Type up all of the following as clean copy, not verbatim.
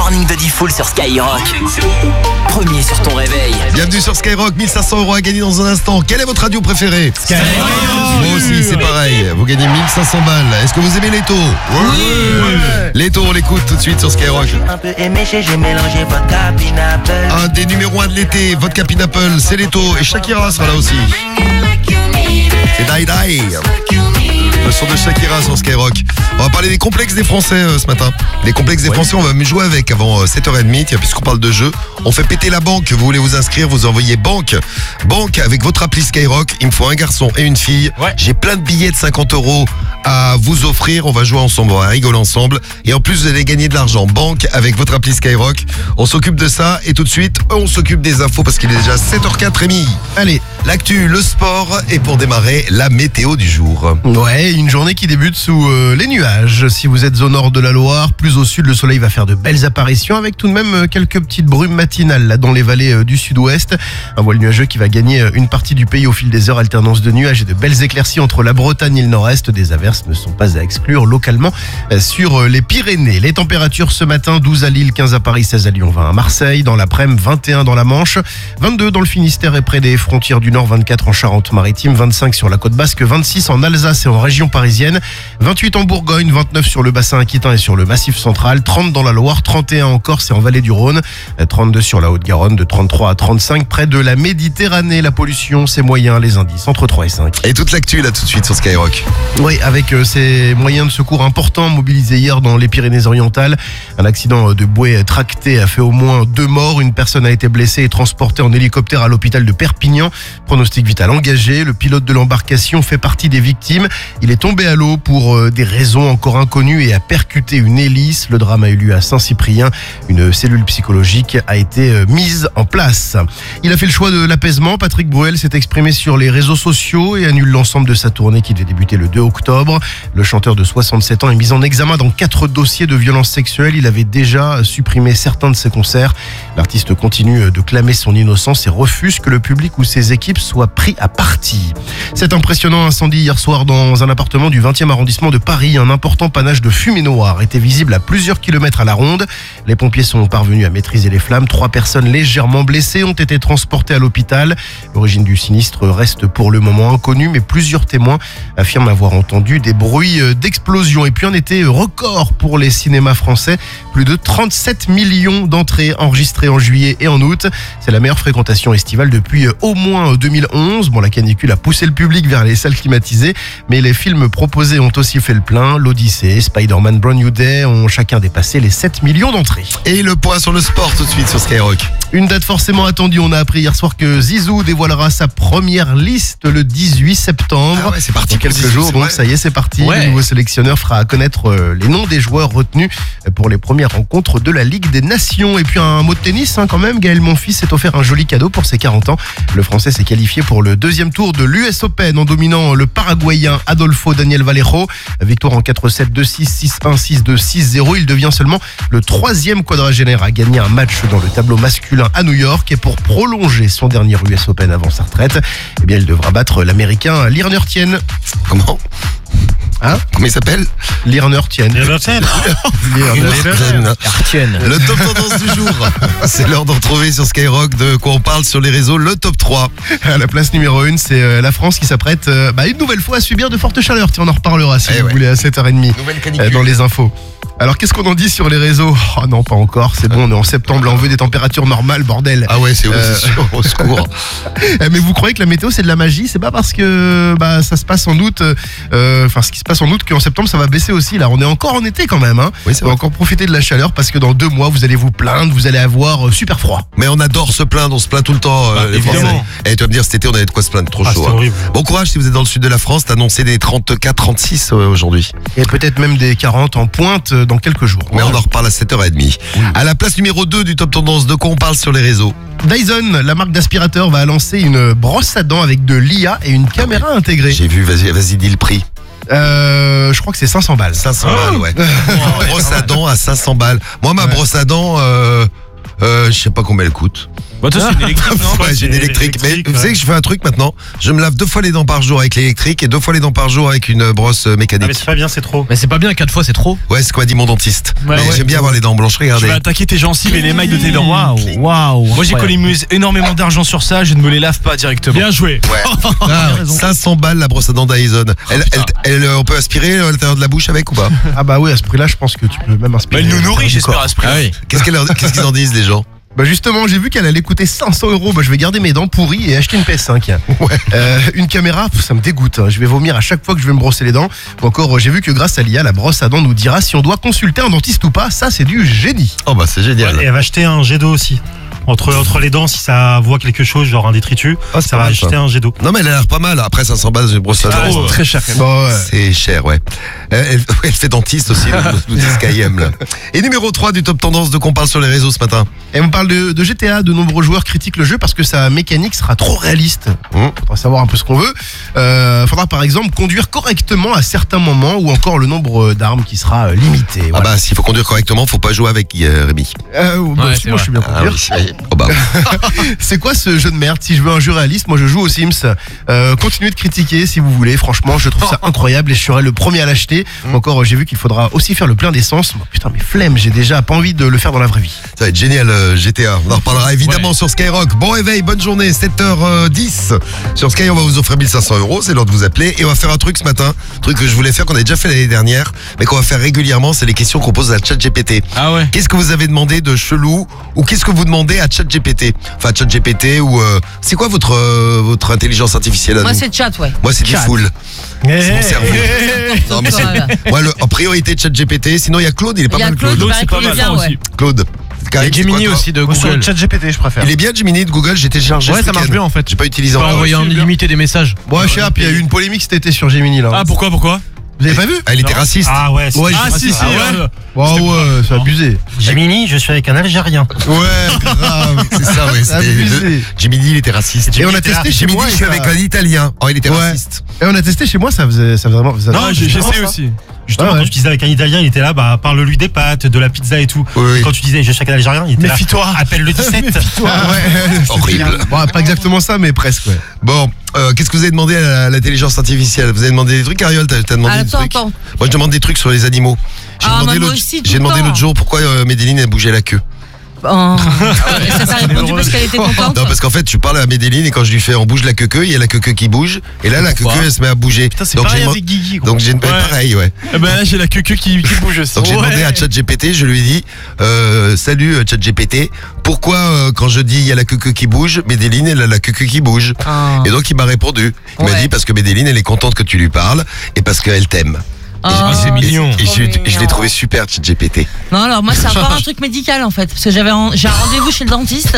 morning de Diffoul sur Skyrock. Premier sur ton réveil. Bienvenue sur Skyrock, 1500 € à gagner dans un instant. Quelle est votre radio préférée? Skyrock. Moi aussi, c'est pareil. Vous gagnez 1500 balles. Est-ce que vous aimez Leto? Oui. Leto, on l'écoute tout de suite sur Skyrock. Un peu éméché, j'ai mélangé vodka, pineapple. Un des numéros 1 de l'été, Vodka Pineapple, c'est Leto. Et Shakira sera là aussi. C'est Die Die. Le son de Shakira sur Skyrock. On va parler des complexes des Français ce matin. Les complexes des Français, on va jouer avec avant 7h30. Tiens, puisqu'on parle de jeu, on fait péter la banque. Vous voulez vous inscrire, vous envoyez banque. Banque avec votre appli Skyrock. Il me faut un garçon et une fille. Ouais. J'ai plein de billets de 50 € à vous offrir. On va jouer ensemble, on va rigoler ensemble. Et en plus, vous allez gagner de l'argent. Banque avec votre appli Skyrock. On s'occupe de ça. Et tout de suite, on s'occupe des infos parce qu'il est déjà 7h04, Rémi. Allez, l'actu, le sport. Et pour démarrer, la météo du jour. Ouais, une journée qui débute sous les nuages. Si vous êtes au nord de la Loire, plus au sud, le soleil va faire de belles apparitions avec tout de même quelques petites brumes matinales là dans les vallées du sud-ouest. Un voile nuageux qui va gagner une partie du pays au fil des heures, alternance de nuages et de belles éclaircies entre la Bretagne et le nord-est. Des averses ne sont pas à exclure localement sur les Pyrénées. Les températures ce matin, 12 à Lille, 15 à Paris, 16 à Lyon, 20 à Marseille. Dans l'après-midi, 21 dans la Manche, 22 dans le Finistère et près des frontières du Nord, 24 en Charente-Maritime, 25 sur la côte basque, 26 en Alsace et en région parisienne, 28 en Bourgogne, 29 sur le bassin aquitain et sur le massif central, 30 dans la Loire, 31 en Corse et en vallée du Rhône, 32 sur la Haute-Garonne, de 33 à 35 près de la Méditerranée. La pollution, c'est moyen, les indices entre 3 et 5. Et toute l'actu là tout de suite sur Skyrock. Oui, avec ces moyens de secours importants mobilisés hier dans les Pyrénées-Orientales. Un accident de bouée tracté a fait au moins 2 morts. Une personne a été blessée et transportée en hélicoptère à l'hôpital de Perpignan. Pronostic vital engagé. Le pilote de l'embarcation fait partie des victimes. Il est tombé à l'eau pour des raisons encore inconnues et a percuté une hélice. Le drame a eu lieu à Saint-Cyprien. Une cellule psychologique a été mise en place. Il a fait le choix de l'apaisement. Patrick Bruel s'est exprimé sur les réseaux sociaux et annule l'ensemble de sa tournée qui devait débuter le 2 octobre. Le chanteur de 67 ans est mis en examen dans 4 dossiers de violences sexuelles. Il avait déjà supprimé certains de ses concerts. L'artiste continue de clamer son innocence et refuse que le public ou ses équipes soient pris à partie. Cet impressionnant incendie hier soir dans un appartement du 20e arrondissement de Paris. Un important panache de fumée noire était visible à plusieurs kilomètres à la ronde. Les pompiers sont parvenus à maîtriser les flammes. 3 personnes légèrement blessées ont été transportées à l'hôpital. L'origine du sinistre reste pour le moment inconnue, mais plusieurs témoins affirment avoir entendu des bruits d'explosion. Et puis un été record pour les cinémas français. Plus de 37 millions d'entrées enregistrées en juillet et en août. C'est la meilleure fréquentation estivale depuis au moins 2011. Bon, la canicule a poussé le public vers les salles climatisées, mais les films proposés ont aussi fait le plein. L'Odyssée, Spider-Man Brand New Day ont chacun dépassé les 7 millions d'entrées. Et le point sur le sport tout de suite sur Skyrock. Une date forcément attendue. On a appris hier soir que Zizou dévoilera sa première liste le 18 septembre. Ah ouais, c'est parti Dans quelques pour Zizou, jours, c'est donc vrai. ça y est, c'est parti. Ouais. Le nouveau sélectionneur fera connaître les noms des joueurs retenus pour les premières rencontres de la Ligue des Nations. Et puis un mot de tennis quand même. Gaël Monfils s'est offert un joli cadeau pour ses 40 ans. Le Français s'est qualifié pour le 2e tour de l'US Open en dominant le Paraguayen Adolfo Daniel Vallejo. Victoire en 4-7, 2-6, 6-1, 6-2, 6-0. Il devient seulement le 3e quadragénaire à gagner un match dans le tableau masculin à New York. Et pour prolonger son dernier US Open avant sa retraite, eh bien, il devra battre l'Américain Lerner Tien. Comment? Hein? Comment il s'appelle? Lerner Tien. Le top tendance du jour. C'est l'heure de retrouver sur Skyrock de quoi on parle sur les réseaux, le top 3. À la place numéro 1, c'est la France qui s'apprête une nouvelle fois à subir de fortes chaleurs. Tiens, on en reparlera si vous voulez à 7h30 Nouvelle canicule. dans les infos. Alors qu'est-ce qu'on en dit sur les réseaux? Oh non, pas encore, c'est bon, on est en septembre, là on veut des températures normales, bordel. Ah ouais, c'est sûr, au secours. Mais vous croyez que la météo c'est de la magie? C'est pas parce que ça se passe en août, ce qui se passe en août qu'en septembre ça va baisser aussi. Là on est encore en été quand même, hein. Oui, c'est On va vrai. encore profiter de la chaleur parce que dans 2 mois vous allez vous plaindre, vous allez avoir super froid. Mais on adore se plaindre, on se plaint tout le temps. Les évidemment. Français. Et tu vas me dire, cet été on avait de quoi se plaindre, trop chaud. c'est horrible. Bon courage si vous êtes dans le sud de la France, t'as annoncé des 34-36 aujourd'hui. Et peut-être même des 40 en pointe dans quelques jours. Mais on en reparle à 7h30. À la place numéro 2 du top tendance, de quoi on parle sur les réseaux? Dyson, la marque d'aspirateur, va lancer une brosse à dents avec de l'IA et une caméra intégrée. J'ai vu, vas-y, dis le prix. Je crois que c'est 500 balles. 500 balles, ouais. Brosse à dents à 500 balles. Moi, ma brosse à dents, je sais pas combien elle coûte. Bah toi c'est une électrique, non? Ouais, j'ai une électrique. Mais vous savez que je fais un truc maintenant. Je me lave 2 fois les dents par jour avec l'électrique et 2 fois les dents par jour avec une brosse Ah mais mécanique. c'est pas bien, c'est trop. Mais c'est pas bien, 4 fois c'est trop. Ouais, c'est quoi dit mon dentiste. Ouais, Mais ouais. j'aime bien avoir les dents blanches. Tu Regardez. vas attaquer tes gencives et l'émail de tes dents. Waouh. Moi j'ai économisé énormément d'argent sur ça, je ne me les lave pas directement. Bien joué. Ouais. Ah, 500 balles la brosse à dents Dyson. On peut aspirer à l'intérieur de la bouche avec ou pas? Ah bah oui, à ce prix-là, je pense que tu peux même Bah inspirer. elle nous nourrit, du j'espère corps. à ce prix. Ah oui. Qu'est-ce qu'ils en disent les gens? Bah justement, j'ai vu qu'elle allait coûter 500 €. Bah je vais garder mes dents pourries et acheter une PS5. Une caméra, ça me dégoûte. Je vais vomir à chaque fois que je vais me brosser les dents. Ou encore, j'ai vu que grâce à l'IA, la brosse à dents nous dira si on doit consulter un dentiste ou pas. Ça, c'est du génie. Oh bah c'est génial. Et elle va acheter un jet d'eau aussi. Entre les dents, si ça voit quelque chose, genre un détritus, Ah, c'est ça pas va mal, acheter ça. un jet d'eau. Non mais elle a l'air pas mal. Après 500 balles une brosse à Ah, dents. c'est très cher quand même. Bon, ouais. C'est cher, ouais. Elle fait dentiste aussi, nous dit Skyem, là. Et numéro 3 du top tendance de qu'on parle sur les réseaux ce matin. Et on parle de GTA. De nombreux joueurs critiquent le jeu parce que sa mécanique sera trop réaliste. Faudra savoir un peu ce qu'on veut. Faudra par exemple conduire correctement à certains moments ou encore le nombre d'armes qui sera limité. Ah Voilà. bah s'il faut conduire correctement, faut pas jouer avec Rémi. Bah, Ouais, si, c'est moi je suis bien Ah conduire. oui. Oh bah. C'est quoi ce jeu de merde? Si je veux un jeu réaliste, moi je joue aux Sims. Continuez de critiquer si vous voulez. Franchement, je trouve ça incroyable et je serai le premier à l'acheter. Encore, j'ai vu qu'il faudra aussi faire le plein d'essence. Bon, putain, mais flemme, j'ai déjà pas envie de le faire dans la vraie vie. Ça va être génial GTA. On en reparlera évidemment sur Skyrock. Bon réveil, bonne journée, 7h10. Sur Sky, on va vous offrir 1500 €. C'est l'heure de vous appeler. Et on va faire un truc ce matin. Un truc que je voulais faire, qu'on a déjà fait l'année dernière, mais qu'on va faire régulièrement. C'est les questions qu'on pose à ChatGPT. Ah ouais. Qu'est-ce que vous avez demandé de chelou? Ou qu'est-ce que vous demandez à ChatGPT? Enfin, ChatGPT ou... c'est quoi votre intelligence artificielle à Moi, nous? c'est chat, ouais. Moi, c'est du full. C'est mon cerveau. Non, mais Voilà. moi, en priorité ChatGPT. Sinon, il y a Claude. Il est pas Il y a mal, Claude, Claude. il paraît c'est pas qu'il est mal, bien, ça ouais. aussi. Claude. Karim, Et c'est Gemini quoi, toi aussi de Moi, sur Google. le chat GPT, je préfère. Il est bien Gemini de Google, j'ai téléchargé Ouais, ce ça marche week-end. bien en fait. J'ai pas utilisé On va encore. envoyer en illimité des messages. Bon, je sais pas, puis il y a eu une polémique cet été sur Gemini là. Ah pourquoi Vous avez pas vu? Elle était raciste. Ah ouais, Ouais, Ah si si. Ah ouais. ouais, c'est abusé. Gemini, je suis avec un Algérien. Ouais, grave. C'est ça, ouais. C'est abusé. Gemini, il était raciste. Et on a était là. testé chez Gemini, moi. je et suis ça- avec un Italien. Oh, il était Ouais. raciste. Et on a testé chez moi, ça faisait vraiment. Non, j'essaie aussi. Justement, Ah ouais. quand tu disais avec un Italien, il était là, bah parle-lui des pâtes, de la pizza et tout. Oui, oui. Quand tu disais je suis avec un Algérien, il était Méfie-toi. là. Appelle le 17. Ah ouais, Horrible. Bon, pas exactement ça, mais presque, ouais. Bon, qu'est-ce que vous avez demandé à l'intelligence artificielle? Vous avez demandé des trucs, Ariol? T'as demandé des trucs? Attends. Moi, je demande des trucs sur les animaux. J'ai Ah, demandé bah, moi l'autre- aussi, tout j'ai le demandé temps. l'autre jour pourquoi Médéline elle bougeait la queue. Oh. Et ça t'a répondu parce qu'elle était contente. Non, parce qu'en fait, tu parles à Médéline et quand je lui fais on bouge la queue, il y a la queue qui bouge. Et là, la queue elle se met à bouger. Putain, c'est Donc, pareil j'ai avec Guigui. quoi. Donc j'ai pareil, ouais. Eh ben là j'ai la queue qui bouge aussi. Donc j'ai demandé Ouais. à ChatGPT, je lui ai dit salut ChatGPT, pourquoi quand je dis il y a la queue qui bouge, Médéline elle a la queue qui bouge. Ah. Et donc il m'a répondu. Il m'a Ouais. dit parce que Médéline elle est contente que tu lui parles et parce qu'elle t'aime. Ah, c'est mignon. Et trop je l'ai mignon. trouvé super ChatGPT. Non, alors moi, c'est encore un truc médical en fait. Parce que j'ai un rendez-vous chez le dentiste.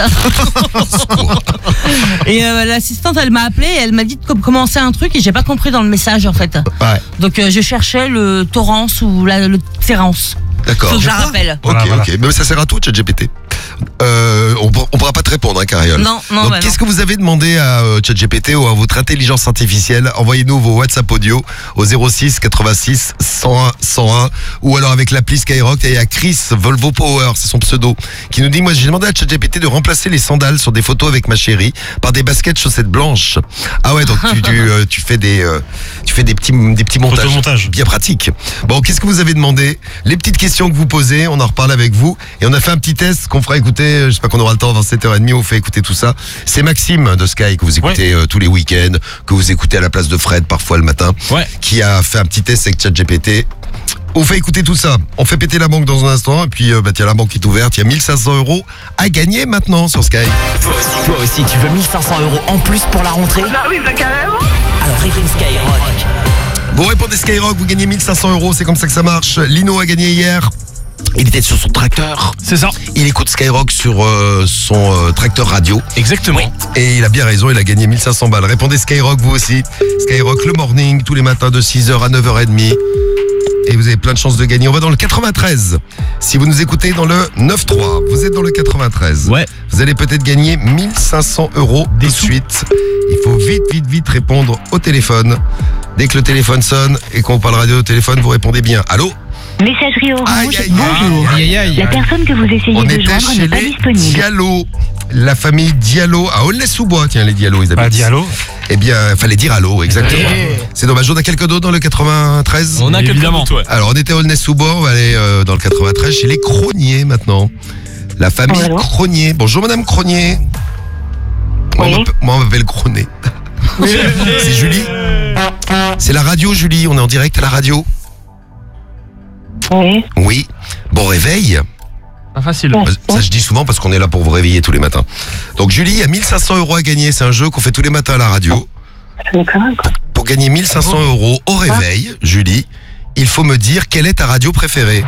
Et l'assistante, elle m'a appelé et elle m'a dit de commencer un truc et j'ai pas compris dans le message en fait. Ouais, Donc je cherchais le Torrance ou le Terrence. d'accord. Faut que je la rappelle. Ok, Voilà. ok. Mais ça sert à tout, ChatGPT. On pourra pas te répondre, hein, Cariole. Non, Donc, bah qu'est-ce que vous avez demandé à ChatGPT ou à votre intelligence artificielle? Envoyez-nous vos WhatsApp audio au 06 86 101 101 ou alors avec l'appli Skyrock. Il y a Chris Volvo Power, c'est son pseudo, qui nous dit moi j'ai demandé à ChatGPT de remplacer les sandales sur des photos avec ma chérie par des baskets chaussettes blanches. Ah ouais, donc tu fais des petits montages. Photomontage. Bien pratique. Bon, qu'est-ce que vous avez demandé? Les petites questions que vous posez, on en reparle avec vous et on a fait un petit test qu'on fera écouter. Je sais pas qu'on aura le temps avant 7h30. On fait écouter tout ça. C'est Maxime de Sky que vous écoutez tous les week-ends, que vous écoutez à la place de Fred parfois le matin, Ouais. qui a fait un petit test avec ChatGPT. On fait écouter tout ça. On fait péter la banque dans un instant et puis tiens, la banque est ouverte. Il y a 1500 € à gagner maintenant sur Sky. Toi aussi, tu veux 1500 € en plus pour la rentrée? Bah oui, bah carrément. Alors réprime Skyrock. Vous répondez Skyrock, vous gagnez 1500 €. C'est comme ça que ça marche. Lino a gagné hier. Il était sur son tracteur. C'est ça. Il écoute Skyrock sur son tracteur radio. Exactement. Et il a bien raison, il a gagné 1500 balles. Répondez Skyrock vous aussi. Skyrock le morning, tous les matins de 6h à 9h30. Et vous avez plein de chances de gagner. On va dans le 93. Si vous nous écoutez dans le 9-3, vous êtes dans le 93. Ouais. Vous allez peut-être gagner 1500 € tout de suite. Il faut vite répondre au téléphone. Dès que le téléphone sonne et qu'on parle radio au téléphone, vous répondez bien. Allô? Messagerie Orange, Aïe, aïe, aïe. bonjour. Aïe aïe La aïe. personne que vous essayez On de était joindre chez n'est pas les disponible. Diallo. la famille Diallo à Aulnay-sous-Bois. Tiens, les Diallo, ils habitent. Bah, Diallo. Eh bien, fallait dire allô, exactement. C'est dommage. On a quelques d'autres dans le 93. On a quelques Évidemment. doutes, ouais. Alors, on était à Aulnay-sous-Bois, on va aller dans le 93 chez les Croniers maintenant. La famille Allô Cronier. Bonjour Madame Cronier. Oui. Moi, on m'appelle Cronet. C'est Julie. C'est la radio, Julie. On est en direct à la radio. Oui. Oui. Bon réveil. Pas facile. Ça, je dis souvent parce qu'on est là pour vous réveiller tous les matins. Donc, Julie, il y a 1500 € à gagner. C'est un jeu qu'on fait tous les matins à la radio. D'accord. Pour gagner 1500 € au réveil, Julie, il faut me dire quelle est ta radio préférée.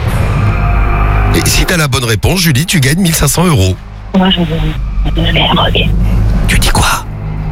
Et si tu as la bonne réponse, Julie, tu gagnes 1500 €. Moi, je veux Skyrock. Tu dis quoi?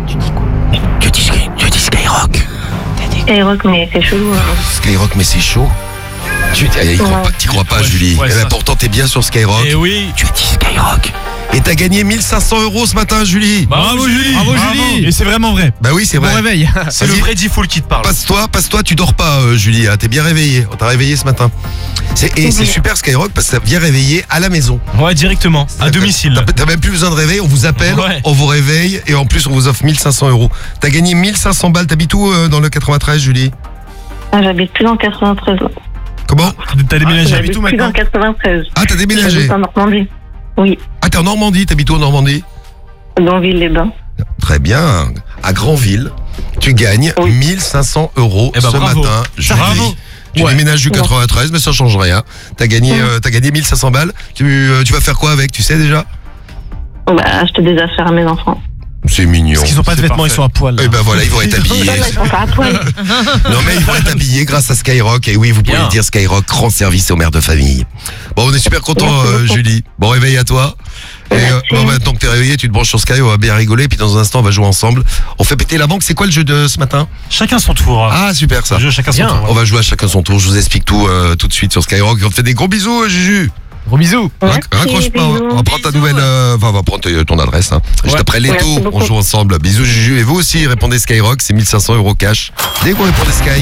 Tu dis Skyrock. Skyrock, mais c'est chelou. Hein. Skyrock, mais c'est chaud. Tu t'y crois pas, Julie. ouais, Eh ben, ça. pourtant, t'es bien sur Skyrock. Et oui. Tu as dit Skyrock. Et t'as gagné 1500 € ce matin, Julie. Bravo Julie. Bravo Julie. Et c'est vraiment vrai. Bah oui, c'est Bon vrai. réveil. C'est le Vas-y. vrai D-Full qui te parle. Passe-toi, tu dors pas, Julie. Hein. T'es bien réveillée. On t'a réveillé ce matin. C'est super Skyrock parce que ça vient réveiller à la maison. Ouais, directement. À domicile. T'as même plus besoin de réveil, on vous appelle, Ouais. on vous réveille et en plus on vous offre 1500 €. T'as gagné 1500 balles. T'habites où dans le 93, Julie? Ah, j'habite plus dans 93. Comment? T'as déménagé. J'habite plus dans 93. Ah, t'as déménagé. J'habite en Normandie. Oui, Ah, t'es en Normandie. T'habites où en Normandie? dans Ville-les-Bains. Très bien. À Granville, tu gagnes Oui. 1500 € Eh ben, ce bravo. matin. Julie. Bravo. Tu Ouais. déménages du 93, mais ça change rien. T'as gagné 1500 balles. Tu vas faire quoi avec? Tu sais déjà? Bah, acheter des affaires à mes enfants. C'est mignon. Parce qu'ils ont pas de C'est vêtements, ils parfait. sont à poil. Eh ben voilà, ils vont être habillés. Ils sont pas à poil. Non mais ils vont être habillés grâce à Skyrock. Et oui, vous pouvez Bien. le dire, Skyrock rend service aux mères de famille. Bon, on est super contents, Merci beaucoup. Julie. Bon réveil à toi. Et bon, maintenant que t'es réveillé, tu te branches sur Sky, on va bien rigoler. Puis dans un instant, on va jouer ensemble. On fait péter la banque. C'est quoi le jeu de ce matin? Chacun son tour. Ah super ça. Le jeu, chacun son Bien. tour. On va jouer à chacun son tour. Je vous explique tout tout de suite sur Skyrock. On te fait des gros bisous, Juju. Gros bisous. Raccroche pas. bisous. On va prendre ta nouvelle. Enfin, on va prendre ton adresse. Hein. Juste Ouais. après Merci l'étau, beaucoup. on joue ensemble. Bisous, Juju. Et vous aussi, répondez Skyrock. C'est 1500 € cash. Dès que vous répondez Sky.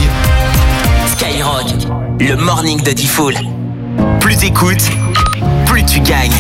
Skyrock, le morning de D-Full. Plus t'écoutes, plus tu gagnes.